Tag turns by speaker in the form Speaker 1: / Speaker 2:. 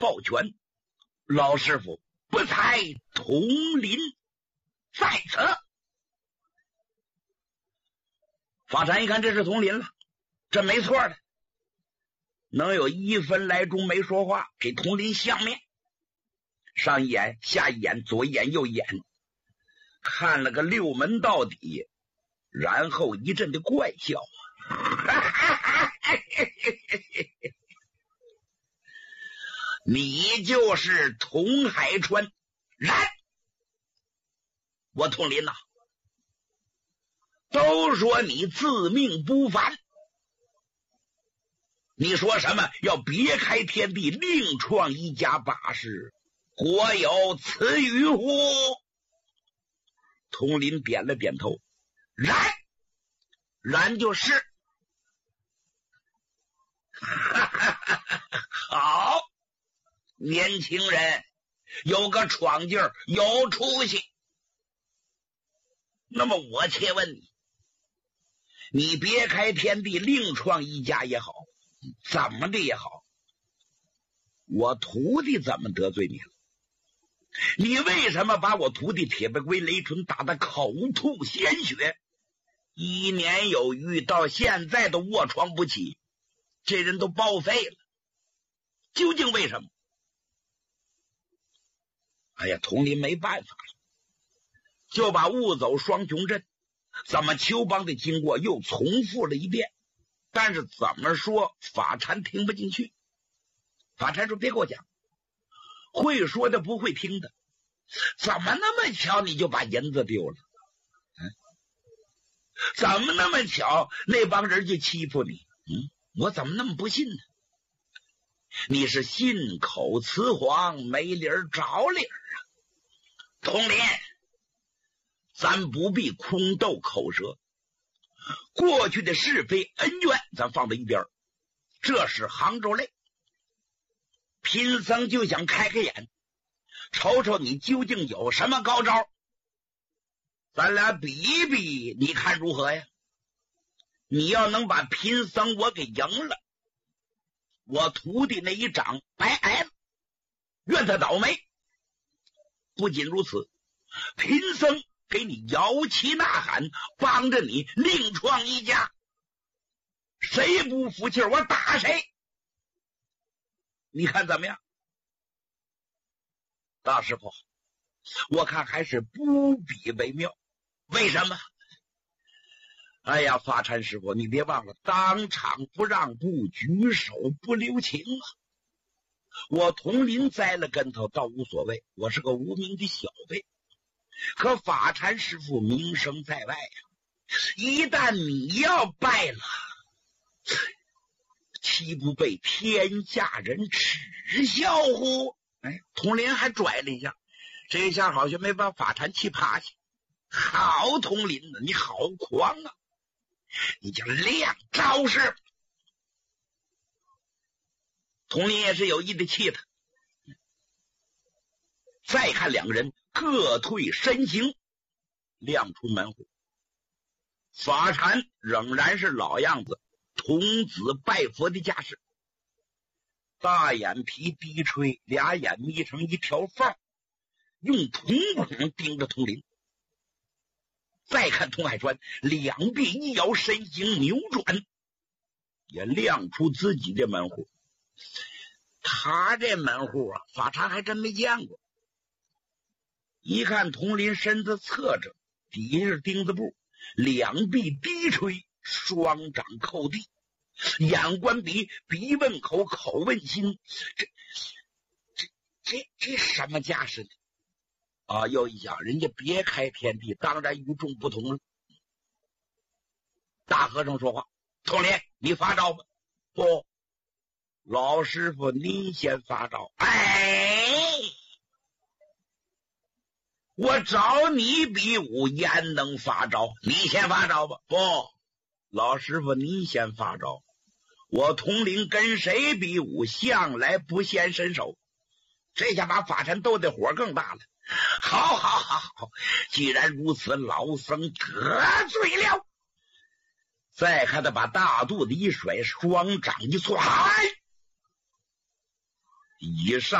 Speaker 1: 抱拳：“老师傅，不才统领在此。”法禅一看这是统领了，这没错的，能有1分来钟没说话，给统领相面，上一眼下一眼，左一眼右一眼，看了个六门到底，然后一阵的怪笑。你就是童海川？然，我统领呐，都说你自命不凡，你说什么要别开天地，另创一家把式，国有此语乎？统领点了点头，然就是。好，年轻人有个闯劲儿，有出息。那么我且问你，你别开天地，另创一家也好，怎么的也好，我徒弟怎么得罪你了？你为什么把我徒弟铁背龟雷纯打得口吐鲜血，1年有余，到现在都卧床不起，这人都报废了，究竟为什么？哎呀，统领没办法了，就把雾走双雄阵怎么邱帮的经过又重复了一遍，但是怎么说法禅听不进去。法禅说：“别给我讲，会说的不会听的，怎么那么巧你就把银子丢了？怎么那么巧那帮人就欺负你？我怎么那么不信呢？你是信口雌黄，没理儿找理儿啊！统领，咱不必空斗口舌，过去的是非恩怨咱放在一边，这是杭州类。贫僧就想开开眼，瞅瞅你究竟有什么高招，咱俩比一比，你看如何呀？你要能把贫僧我给赢了，我徒弟那一掌白挨了，愿他倒霉。不仅如此，贫僧给你摇旗呐喊，帮着你另创一家，谁不服气我打谁，你看怎么样？大师傅，我看还是不比为妙。为什么？哎呀，法禅师傅，你别忘了，当场不让步，举手不留情啊！我统领栽了跟头倒无所谓，我是个无名的小辈，可法禅师傅名声在外呀，一旦你要败了，岂不被天下人耻笑乎？哎，统领还拽了一下，这一下好像没把法禅气趴下。好统领啊，你好狂啊，你叫亮招式。统领也是有意的气他。再看两个人各退身形，亮出门户。法禅仍然是老样子，童子拜佛的架势，大眼皮低垂，俩眼眯成一条缝，用瞳孔盯着统领。再看童海川，两臂一摇，身形扭转，也亮出自己的门户。他这门户啊，法禅还真没见过。一看统领身子侧着，底下是钉子步，两臂低垂，双掌扣地，眼观鼻，鼻问口，口问心，这什么架势呢？啊，又一想，人家别开天地，当然与众不同了。大和尚说话：“统领，你发招吧。”不，老师傅您先发招。哎，我找你比武，焉能发招？你先发招吧。不，老师傅您先发招。我统领跟谁比武，向来不显身手。这下把法禅斗的火更大了。好，既然如此，老僧得罪了。再看他把大肚子一甩，双掌一搓，嗨！ 以上